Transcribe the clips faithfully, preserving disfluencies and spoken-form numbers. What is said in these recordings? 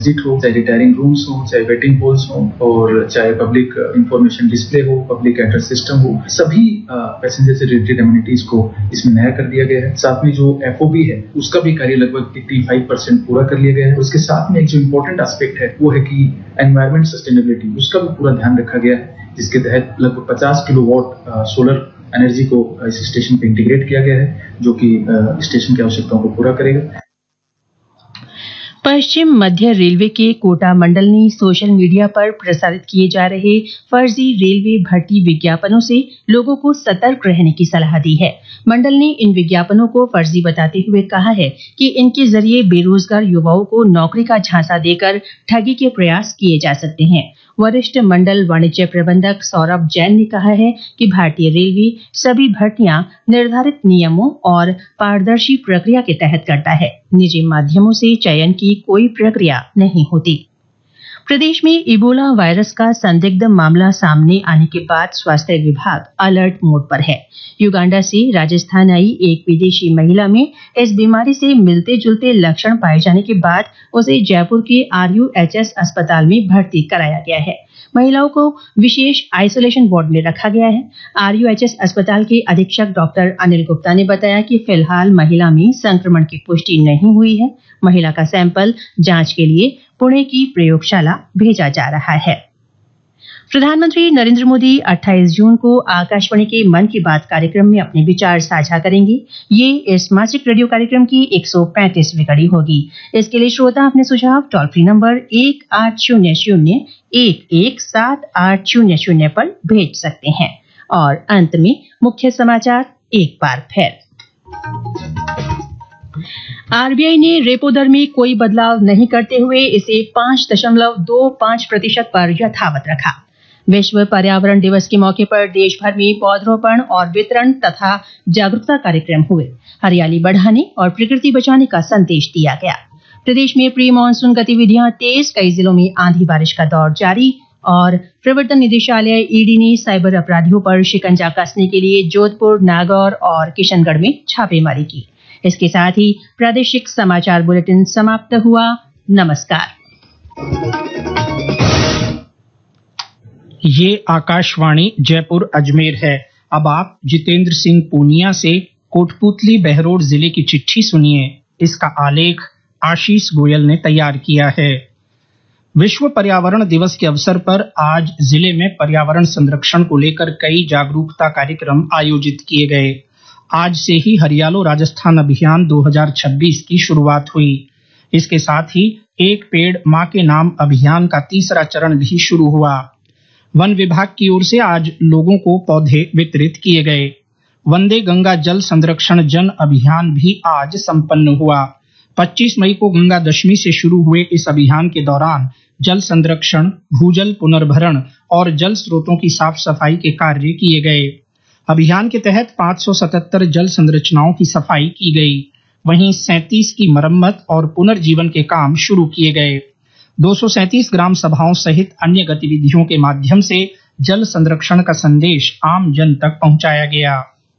Visit हो, चाहे retiring rooms हो, चाहे वेटिंग हॉल्स हो, और चाहे पब्लिक इंफॉर्मेशन डिस्प्ले हो, पब्लिक एड्रेस सिस्टम हो, सभी पैसेंजर से रिलेटेड एमिनिटीज को इसमें नया कर दिया गया है। साथ में जो एफओबी है उसका भी कार्य लगभग पचासी परसेंट पूरा कर लिया गया है। उसके साथ में एक जो इम्पोर्टेंट एस्पेक्ट है वो है कि एनवायरमेंट सस्टेनेबिलिटी, उसका भी पूरा ध्यान रखा गया है, जिसके तहत लगभग पचास किलोवाट सोलर एनर्जी को इस स्टेशन पे इंटीग्रेट किया गया है, जो कि स्टेशन की आवश्यकताओं को पूरा करेगा। पश्चिम मध्य रेलवे के कोटा मंडल ने सोशल मीडिया पर प्रसारित किए जा रहे फर्जी रेलवे भर्ती विज्ञापनों से लोगों को सतर्क रहने की सलाह दी है। मंडल ने इन विज्ञापनों को फर्जी बताते हुए कहा है कि इनके जरिए बेरोजगार युवाओं को नौकरी का झांसा देकर ठगी के प्रयास किए जा सकते हैं। वरिष्ठ मंडल वाणिज्य प्रबंधक सौरभ जैन ने कहा है कि भारतीय रेलवे सभी भर्तियां निर्धारित नियमों और पारदर्शी प्रक्रिया के तहत करता है। निजी माध्यमों से चयन की कोई प्रक्रिया नहीं होती। प्रदेश में इबोला वायरस का संदिग्ध मामला सामने आने के बाद स्वास्थ्य विभाग अलर्ट मोड पर है। युगांडा से राजस्थान आई एक विदेशी महिला में इस बीमारी से मिलते जुलते लक्षण पाए जाने के बाद उसे जयपुर के आरयूएचएस अस्पताल में भर्ती कराया गया है। महिलाओं को विशेष आइसोलेशन वार्ड में रखा गया है। आरयूएचएस अस्पताल के अधीक्षक डॉक्टर अनिल गुप्ता ने बताया कि फिलहाल महिला में संक्रमण की पुष्टि नहीं हुई है। महिला का सैंपल जांच के लिए पुणे की प्रयोगशाला भेजा जा रहा है। प्रधानमंत्री नरेंद्र मोदी अट्ठाईस जून को आकाशवाणी के मन की बात कार्यक्रम में अपने विचार साझा करेंगे। ये इस मासिक रेडियो कार्यक्रम की एक सौ पैंतीसवीं कड़ी होगी। इसके लिए श्रोता अपने सुझाव टोल फ्री नंबर एक आठ शून्य शून्य एक एक सात आठ शून्य शून्य पर भेज सकते हैं। और अंत में मुख्य समाचार एक बार फिर। आरबीआई ने रेपो दर में कोई बदलाव नहीं करते हुए इसे पांच दशमलव दो पांच प्रतिशत पर यथावत रखा। विश्व पर्यावरण दिवस के मौके पर देश भर में पौधरोपण और वितरण तथा जागरूकता कार्यक्रम हुए। हरियाली बढ़ाने और प्रकृति बचाने का संदेश दिया गया। प्रदेश में प्री मानसून गतिविधियां तेज, कई जिलों में आंधी बारिश का दौर जारी। और प्रवर्तन निदेशालय ईडी ने साइबर अपराधियों पर शिकंजा कसने के लिए जोधपुर, नागौर और किशनगढ़ में छापेमारी की। इसके साथ ही प्रादेशिक समाचार बुलेटिन समाप्त हुआ। नमस्कार। ये आकाशवाणी जयपुर अजमेर है। अब आप जितेंद्र सिंह पूनिया से कोटपुतली बहरोड जिले की चिट्ठी सुनिए। इसका आलेख आशीष गोयल ने तैयार किया है। विश्व पर्यावरण दिवस के अवसर पर आज जिले में पर्यावरण संरक्षण को लेकर कई जागरूकता कार्यक्रम आयोजित किए गए। आज से ही हरियालो राजस्थान अभियान दो हज़ार छब्बीस की शुरुआत हुई। इसके साथ ही एक पेड़ मां के नाम अभियान का तीसरा चरण भी शुरू हुआ। वन विभाग की ओर से आज लोगों को पौधे वितरित किए गए। वंदे गंगा जल संरक्षण जन अभियान भी आज संपन्न हुआ। पच्चीस मई को गंगा दशमी से शुरू हुए इस अभियान के दौरान जल संरक्षण, भूजल पुनर्भरण और जल स्रोतों की साफ सफाई के कार्य किए गए। अभियान के तहत पाँच सौ सतहत्तर जल संरचनाओं की सफाई की गई। वहीं सैंतीस की मरम्मत और पुनर्जीवन के काम शुरू किए गए। दो सौ सैंतीस ग्राम सभाओं सहित अन्य गतिविधियों के माध्यम से जल संरक्षण का संदेश आम जन तक पहुंचाया गया।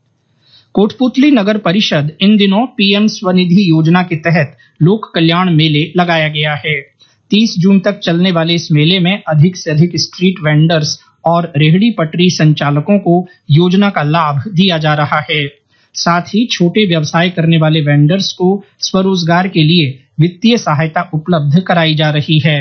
कोटपुतली नगर परिषद इन दिनों पीएम स्वनिधि योजना के तहत लोक कल्याण मेले लगाया गया है। तीस जून तक चलने वाले इस मेले में अधिक से अधिक स्ट्रीट वेंडर्स और रेहड़ी पटरी संचालकों को योजना का लाभ दिया जा रहा है। साथ ही छोटे व्यवसाय करने वाले वेंडर्स को स्वरोजगार के लिए वित्तीय सहायता उपलब्ध कराई जा रही है।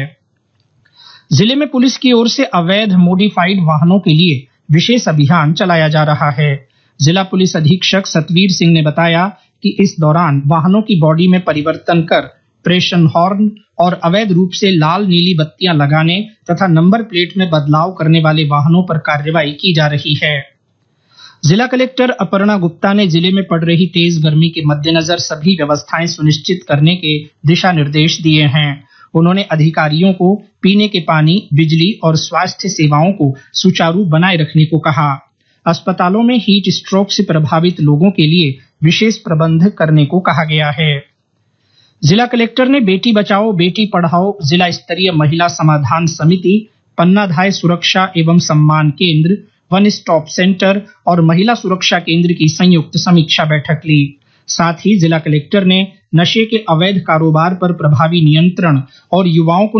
जिले में पुलिस की ओर से अवैध मोडिफाइड वाहनों के लिए विशेष अभियान चलाया जा रहा है। जिला पुलिस अधीक्षक सतवीर सिंह ने बताया कि इस दौरान वाहनों की बॉडी में परिवर्तन कर प्रेशन हॉर्न और अवैध रूप से लाल नीली बत्तियां लगाने तथा नंबर प्लेट में बदलाव करने वाले वाहनों पर कार्रवाई की जा रही है। जिला कलेक्टर अपर्णा गुप्ता ने जिले में पड़ रही तेज गर्मी के मद्देनजर सभी व्यवस्थाएं सुनिश्चित करने के दिशा निर्देश दिए हैं। उन्होंने अधिकारियों को पीने के पानी, बिजली और स्वास्थ्य सेवाओं को सुचारू बनाए रखने को कहा। अस्पतालों में हीट स्ट्रोक से प्रभावित लोगों के लिए विशेष प्रबंध करने को कहा गया है। जिला कलेक्टर ने बेटी बचाओ बेटी पढ़ाओ जिला स्तरीय महिला समाधान समिति, पन्नाधाय सुरक्षा एवं सम्मान केंद्र, वन स्टॉप सेंटर और महिला सुरक्षा केंद्र की संयुक्त समीक्षा बैठक ली। साथ ही जिला कलेक्टर ने नशे के अवैध कारोबार पर प्रभावी नियंत्रण और युवाओं को